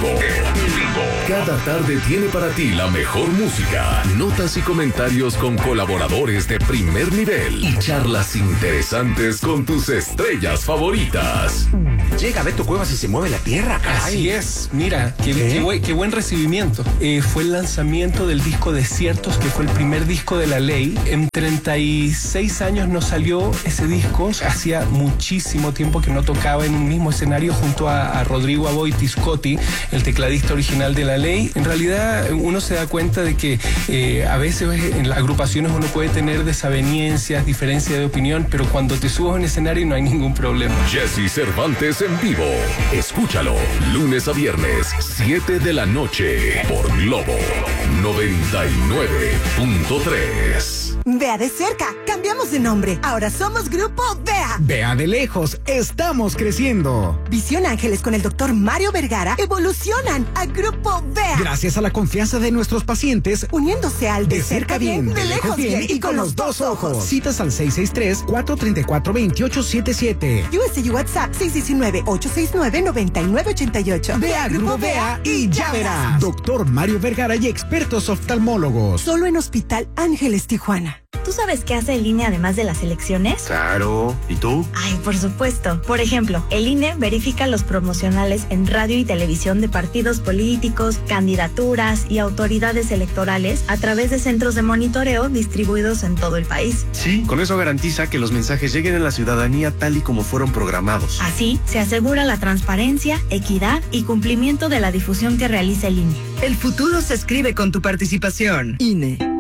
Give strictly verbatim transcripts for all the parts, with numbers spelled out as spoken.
vivo. En vivo. Cada tarde tiene para ti la mejor música, notas y comentarios con colaboradores de primer nivel y charlas interesantes con tus estrellas favoritas. Llega Beto Cuevas y se mueve la tierra, caray. Así es, mira, qué, qué, buen, qué buen recibimiento. Eh, fue el lanzamiento del disco Desiertos, que fue el primer disco de La Ley. En treinta y seis años no salió ese disco. Hacía muchísimo tiempo que no tocaba en un mismo escenario junto a, a Rodrigo Aboiti Scotti, el tecladista original de La Ley. En realidad uno se da cuenta de que eh, a veces en las agrupaciones uno puede tener desavenencias, diferencias de opinión, pero cuando te subes a un escenario no hay ningún problema. Jesse Cervantes en vivo. Escúchalo lunes a viernes, siete de la noche, por Globo noventa y nueve punto tres. Vea de cerca, cambiamos de nombre. Ahora somos Grupo Vea. Vea de lejos, estamos creciendo. Visión Ángeles con el doctor Mario Vergara evolucionan a Grupo Vea. Gracias a la confianza de nuestros pacientes, uniéndose al de, de cerca bien, de lejos bien, bien y con los dos ojos. Citas al seis seis tres, cuatro tres cuatro, dos ocho siete siete. U S y WhatsApp seis uno nueve, ocho seis nueve, nueve nueve ocho ocho. Vea Grupo Vea y ya verás. Doctor Mario Vergara y expertos oftalmólogos. Solo en Hospital Ángeles Tijuana. ¿Tú sabes qué hace el I N E además de las elecciones? Claro. ¿Y tú? Ay, por supuesto. Por ejemplo, el I N E verifica los promocionales en radio y televisión de partidos políticos, candidaturas y autoridades electorales a través de centros de monitoreo distribuidos en todo el país. Sí, con eso garantiza que los mensajes lleguen a la ciudadanía tal y como fueron programados. Así, se asegura la transparencia, equidad y cumplimiento de la difusión que realiza el I N E. El futuro se escribe con tu participación. I N E.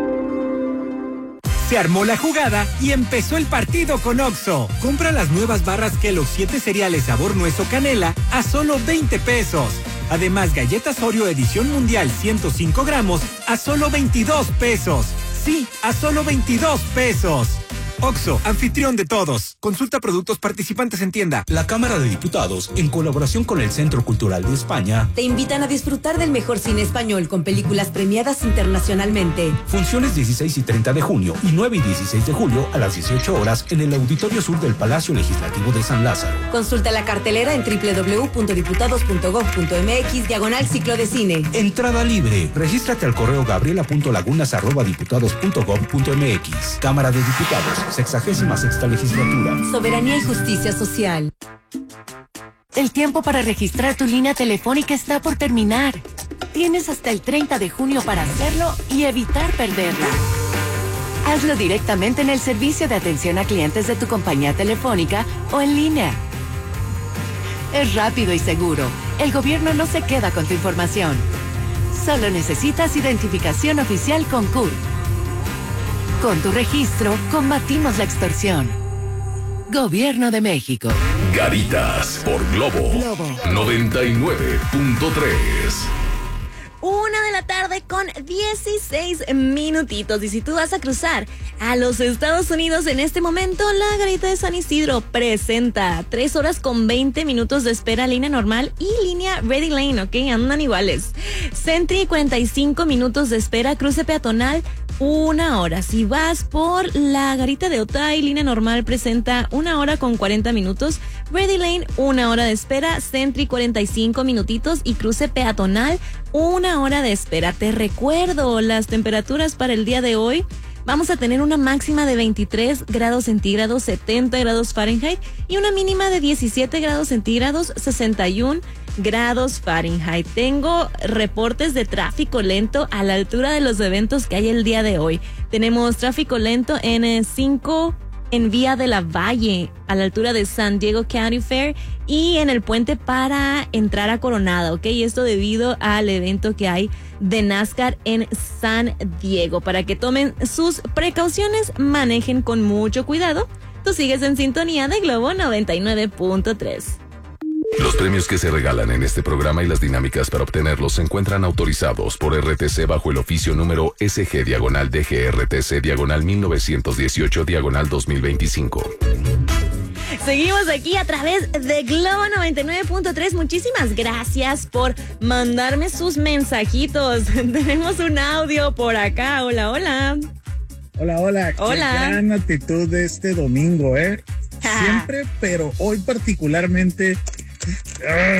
Se armó la jugada y empezó el partido con Oxxo. Compra las nuevas barras Kellogg's siete cereales sabor nuez o canela a solo veinte pesos. Además, galletas Oreo edición mundial ciento cinco gramos a solo veintidós pesos. Sí, a solo veintidós pesos. Oxxo, anfitrión de todos. Consulta productos participantes en tienda. La Cámara de Diputados, en colaboración con el Centro Cultural de España, te invitan a disfrutar del mejor cine español con películas premiadas internacionalmente. Funciones dieciséis y treinta de junio y nueve y dieciséis de julio a las dieciocho horas en el Auditorio Sur del Palacio Legislativo de San Lázaro. Consulta la cartelera en doble u doble u doble u punto diputados punto gob punto m x diagonal ciclo de cine. Entrada libre. Regístrate al correo gabriela punto lagunas arroba diputados punto gob punto m x. Cámara de Diputados. Sexagésima sexta legislatura. Soberanía y justicia social. El tiempo para registrar tu línea telefónica está por terminar. Tienes hasta el treinta de junio para hacerlo y evitar perderla. Hazlo directamente en el servicio de atención a clientes de tu compañía telefónica o en línea. Es rápido y seguro. El gobierno no se queda con tu información. Solo necesitas identificación oficial con C U R. Con tu registro, combatimos la extorsión. Gobierno de México. Garitas por Globo, Globo. noventa y nueve punto tres. Una de la tarde con dieciséis minutitos. Y si tú vas a cruzar a los Estados Unidos en este momento, la Garita de San Isidro presenta tres horas con veinte minutos de espera, línea normal y línea Ready Lane, ¿ok? Andan iguales. Sentry, cuarenta y cinco minutos de espera, cruce peatonal, una hora. Si vas por la Garita de Otay, línea normal presenta una hora con cuarenta minutos. Ready Lane, una hora de espera. Sentry, cuarenta y cinco minutitos y cruce peatonal, una hora de espera. Te recuerdo las temperaturas para el día de hoy. Vamos a tener una máxima de veintitrés grados centígrados, setenta grados Fahrenheit y una mínima de diecisiete grados centígrados, sesenta y uno grados Fahrenheit. Tengo reportes de tráfico lento a la altura de los eventos que hay el día de hoy. Tenemos tráfico lento en cinco en Vía de la Valle, a la altura de San Diego County Fair y en el puente para entrar a Coronado, ¿ok? Y esto debido al evento que hay de NASCAR en San Diego. Para que tomen sus precauciones, manejen con mucho cuidado. Tú sigues en sintonía de Globo noventa y nueve punto tres. Los premios que se regalan en este programa y las dinámicas para obtenerlos se encuentran autorizados por R T C bajo el oficio número S G diagonal D G R T C diagonal mil novecientos dieciocho diagonal dos mil veinticinco. Seguimos aquí a través de Globo noventa y nueve punto tres. Muchísimas gracias por mandarme sus mensajitos. Tenemos un audio por acá. Hola, hola. Hola, hola. Hola. Qué gran actitud de este domingo, ¿eh? Siempre, pero hoy particularmente... Uh,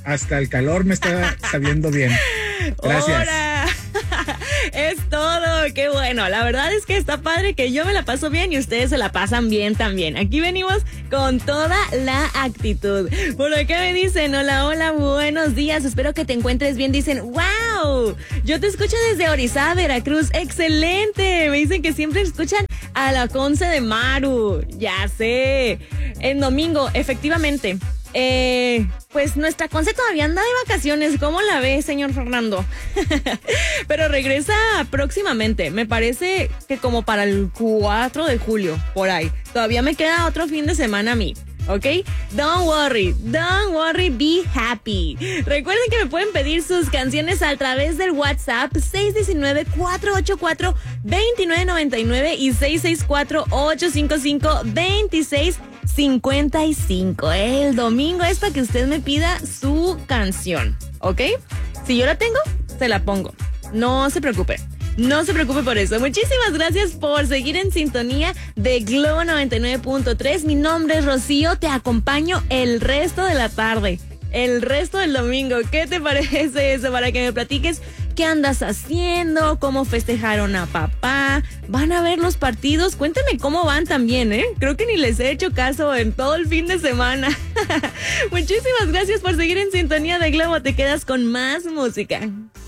hasta el calor me está sabiendo bien. Gracias. ¡Hora! Es todo, qué bueno. La verdad es que está padre que yo me la paso bien y ustedes se la pasan bien también. Aquí venimos con toda la actitud. Por acá me dicen, hola, hola, buenos días. Espero que te encuentres bien. Dicen, wow, yo te escucho desde Orizaba, Veracruz. Excelente. Me dicen que siempre escuchan a la Conce de Maru. Ya sé. En domingo, efectivamente. Eh, pues nuestra Conce todavía anda de vacaciones. ¿Cómo la ve, señor Fernando? Pero regresa próximamente. Me parece que como para el cuatro de julio, por ahí. Todavía me queda otro fin de semana a mí. ¿Ok? Don't worry, don't worry, be happy. Recuerden que me pueden pedir sus canciones a través del WhatsApp seis uno nueve, cuatro ocho cuatro, dos nueve nueve nueve y seis seis cuatro, ocho cinco cinco, dos seis cinco cinco. El domingo es para que usted me pida su canción, ¿ok? Si yo la tengo, se la pongo. No se preocupe. No se preocupe por eso. Muchísimas gracias por seguir en sintonía de Globo noventa y nueve punto tres. Mi nombre es Rocío. Te acompaño el resto de la tarde, el resto del domingo. ¿Qué te parece eso? Para que me platiques qué andas haciendo, cómo festejaron a papá. ¿Van a ver los partidos? Cuéntame cómo van también, ¿eh? Creo que ni les he hecho caso en todo el fin de semana. Muchísimas gracias por seguir en sintonía de Globo. Te quedas con más música.